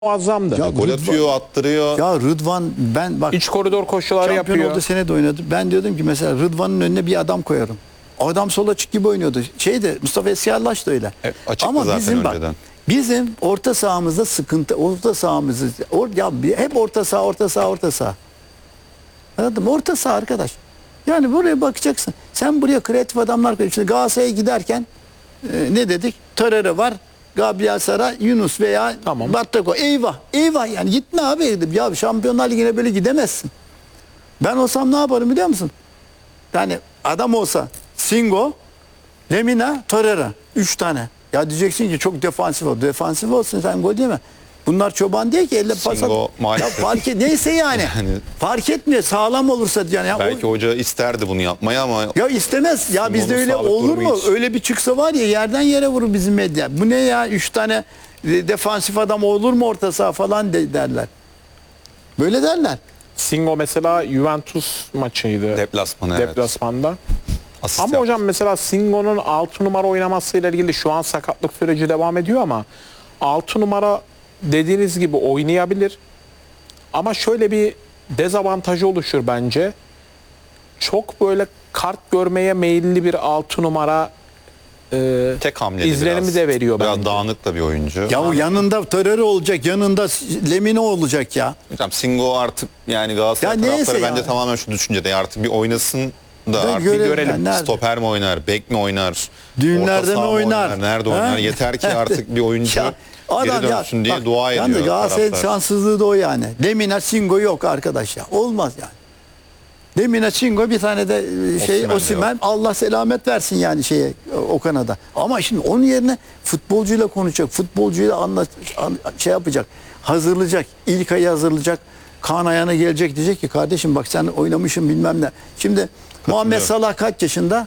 muazzamdı. Ya Gol atıyor, attırıyor. Ya Rıdvan, ben bak İç koridor koşuları şampiyon yapıyor. olduğu sene de oynadı. Ben diyordum ki mesela Rıdvan'ın önüne bir adam koyarım. O adam sol açık gibi oynuyordu. Mustafa Esiyarlaş da öyle. Evet, açıktı Ama zaten bizim önceden. bizim orta sahamızda sıkıntı. Orta sahamızı hep orta saha. Anladın mı? Orta saha arkadaş. Yani buraya bakacaksın. Sen buraya kreatif adamlar koyuyorsun. Şimdi Galatasaray'a giderken ne dedik? Torreira var. Gabriel Sara, Yunus veya Tamam. Battako. Eyvah yani gitme abi. Ya Şampiyonlar Ligi'ne böyle gidemezsin. Ben olsam ne yaparım biliyor musun? Yani adam olsa Singo, Lemina, Torreira. 3 tane. Ya diyeceksin ki çok defansif ol. Defansif olsun sen gol deme. Bunlar çoban değil ki elle pas at. Singo Ya maalesef. fark neyse yani. Fark etmiyor. Sağlam olursa yani. Ya Belki hoca isterdi bunu yapmayı ama ya istemez. Ya Singo'nun bizde öyle sağlık olur durumu mu? hiç. Öyle bir çıksa var ya yerden yere vurur bizim medya. Bu ne ya? 3 tane defansif adam olur mu orta saha falan derler. Böyle derler. Singo mesela Juventus maçıydı. deplasmanı evet. Deplasmanda. Asist Ama yaptı. hocam mesela Singo'nun 6 numara oynamasıyla ilgili şu an sakatlık süreci devam ediyor ama 6 numara dediğiniz gibi oynayabilir. Ama şöyle bir dezavantajı oluşur bence. Çok böyle kart görmeye meyilli bir 6 numara tek hamleli izlenimi biraz. de veriyor Biraz bence. dağınık da bir oyuncu. Ya o yanında Torreira olacak, yanında Lemina olacak ya. Hocam Singo artık yani Galatasaray Ya neyse taraftarı bence ya. tamamen şu düşüncede artık bir oynasın da Ben artık görelim yani, nerede? stoper mi oynar, bek mi oynar, Düğünlerde orta saha mi mı oynar? nerede Ha? oynar? Yeter ki artık bir oyuncu geri dönsün diye bak, dua yalnız ediyor Galatasaray'ın taraftar. şanssızlığı da o yani. Lemina Singo yok arkadaş ya. Olmaz yani. Lemina Singo bir tane de Osimhen de Osimhen Allah selamet versin yani Okan'a da. Ama şimdi onun yerine futbolcuyla konuşacak. Futbolcuyla yapacak. Hazırlayacak. İlk ayı hazırlayacak. Kaan ayağına gelecek diyecek ki kardeşim bak sen oynamışsın bilmem ne. Şimdi Muhammed Salah kaç yaşında?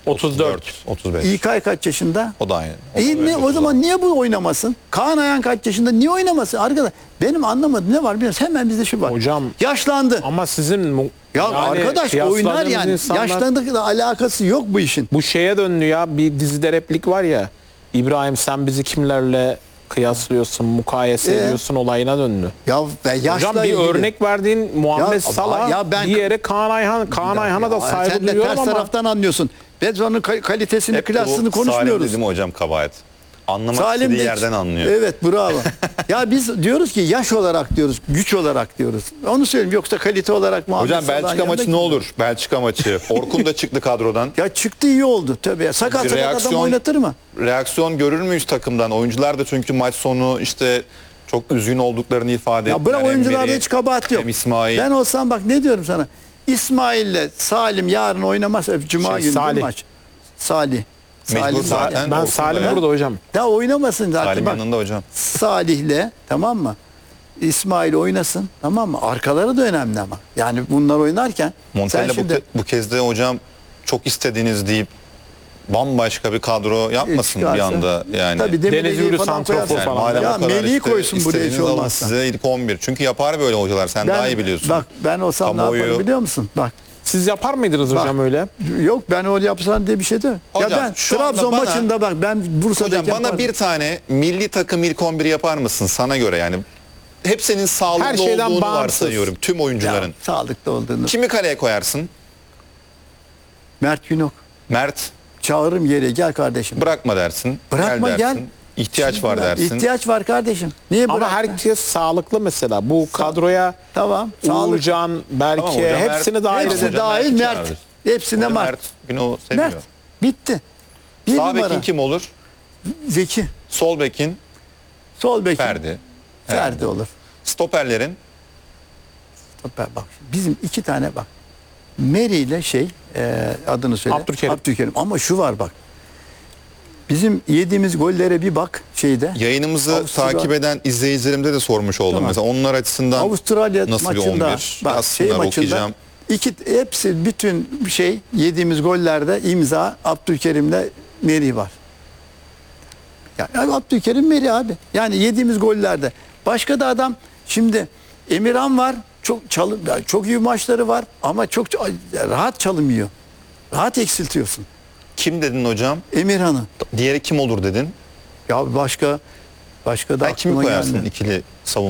34. 35. İlkay kaç yaşında? O da aynı. O zaman niye bu oynamasın? Kaan Ayhan kaç yaşında? Niye oynamasın? Arkadaş benim anlamadığım ne var biliyor musun? Hemen bizde şu var. Hocam, yaşlandı. ama sizin Ya yani arkadaş oynar kıyasladığınız yani. insanlar- Yaşlandıkla alakası yok bu işin. Bu şeye döndü ya, bir dizide replik var ya, İbrahim sen bizi kimlerle kıyaslıyorsun, mukayese ediyorsun olayına döndü. Ya ve yaşla Hocam bir ilgili. örnek verdiğin Muhammed Ya, Salah, ya ben- diğeri Kaan Ayhan'a da Ya saygı sen de duyuyorum ters ama taraftan anlıyorsun. Biz onun kalitesini, Hep klasını bu Salim konuşmuyoruz. dedim hocam kabahat. Anlamak Salim istediği de- yerden anlıyor. Evet bravo. Ya biz diyoruz ki yaş olarak diyoruz, güç olarak diyoruz. Onu söyleyeyim yoksa kalite olarak Muhammed Hocam Salah'ın Belçika yanında maçı ne olur? Belçika maçı. Orkun da çıktı kadrodan. Ya çıktı iyi oldu tabii. Ya. Sakat adam oynatır mı? Reaksiyon görür müyüz takımdan? Oyuncular da çünkü maç sonu işte çok üzgün olduklarını ifade Ya ettiler. bırak Hem oyuncularda biri, hiç kabahat yok. hem İsmail. Ben olsam bak ne diyorum sana. İsmail'le Salim yarın oynamaz. Cuma günü Salih. maç. Salih. Mecbur zaten. ben Orkun Salim da- burada hocam. Ya oynamasın zaten. Salim Bak, yanında hocam. Salih'le tamam mı? İsmail oynasın tamam mı? Arkaları da önemli ama. Yani bunlar oynarken Montella sen şimdi bu kez de hocam çok istediğiniz deyip bambaşka bir kadro yapmasın bir çıkarsa- anda yani. Tabii Deniz Demirel'i Yürü, falan santrafor koyarsan. Yani falan. madem Ya o kadar Melih'i işte koysun buraya hiç istediğiniz alın olmazsa. size ilk 11. Çünkü yapar böyle hocalar. Sen daha iyi biliyorsun. Bak ben olsam ne Kamuoyu- yaparım biliyor musun? Bak Siz yapar mıydınız Bak, hocam öyle? yok ben öyle yapsan diye bir şey değil. Ya Hocam, ben şu anda Trabzon bana- maçında bak ben Bursa'dayken Hocam bana yapardım. bir tane milli takım ilk 11 yapar mısın sana göre yani? Hep senin Her sağlıklı şeyden olduğunu bağımsız. varsayıyorum tüm oyuncuların. Ya, sağlıklı olduğunu. Kimi kaleye koyarsın? Mert Günok. Mert Çağırırım yere gel kardeşim. bırakma dersin. Bırakma dersin. gel. İhtiyaç var dersin. İhtiyaç var kardeşim. Niye Ama bırakma? herkes sağlıklı mesela. Bu kadroya Tamam. Sağlık. Uğurcan, Berke Tamam hocam, hepsini dahil Hepsi edelim. dahil Mert'i Mert. çağırır. Hepsinde Hoca Mert. Mert Günok'u seviyor. Mert. Bitti. Bir Sağ numara. bekin kim olur? Zeki. Sol bekin Sol bek. Ferdi. Ferdi olur. Stoperlerin Stoper bak. Bizim iki tane bak. Meri ile adını söyle. Abdülkerim. Ama şu var bak. Bizim yediğimiz gollere bir bak şeyde. yayınımızı Avusturya- takip eden izleyicilerimde de sormuş oldum. Tamam. Mesela onlar açısından Avustralya nasıl bir maçında 11? bak Aslında okuyacağım. hepsi bütün yediğimiz gollerde imza Abdülkerim'le Merih var. Yani Abdülkerim Merih abi. Yani yediğimiz gollerde. Başka da adam şimdi Emirhan var. Çok iyi maçları var ama çok rahat çalımıyor. Rahat eksiltiyorsun Kim dedin hocam? Emirhan'ı. Diğeri kim olur dedin? Ya başka Başka da Sen kimi aklıma koyarsın gelmiyor. ikili savunma?